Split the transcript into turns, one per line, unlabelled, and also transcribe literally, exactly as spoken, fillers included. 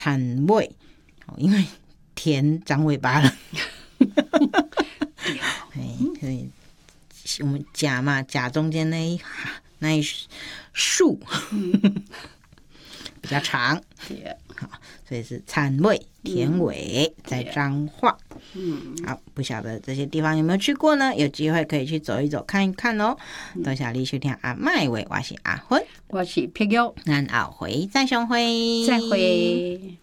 田尾，因为田长尾巴了。所以我们甲嘛，甲中间那一那一竖比较长，好，所以是田尾、田尾在彰化。嗯，好，不晓得这些地方有没有去过呢？有机会可以去走一走、看一看哦。多谢你收听阿麦话，我是阿芬，
我是碧玉，
咱后回再相会，
再会。